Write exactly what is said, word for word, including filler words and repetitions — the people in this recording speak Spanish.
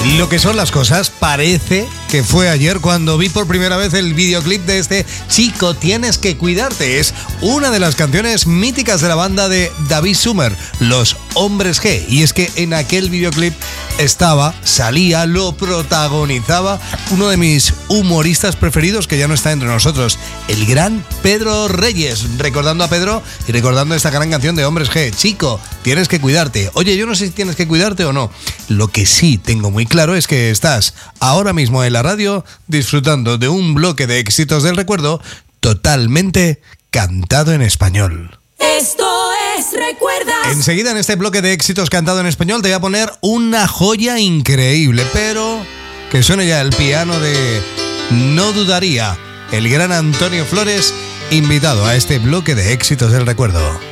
Lo que son las cosas, parece que fue ayer cuando vi por primera vez el videoclip de este Chico, tienes que cuidarte. Es una de las canciones míticas de la banda de David Summers, Los Hombres G. Y es que en aquel videoclip estaba, salía, lo protagonizaba uno de mis humoristas preferidos que ya no está entre nosotros, el gran Pedro Reyes. Recordando a Pedro y recordando esta gran canción de Hombres G, Chico, tienes que cuidarte. Oye, yo no sé si tienes que cuidarte o no. Lo que sí tengo muy claro es que estás ahora mismo en la radio disfrutando de un bloque de éxitos del recuerdo totalmente cantado en español. Esto es Recuerdas. Enseguida en este bloque de éxitos cantado en español te voy a poner una joya increíble, pero que suene ya el piano de No Dudaría, el gran Antonio Flores, invitado a este bloque de éxitos del recuerdo.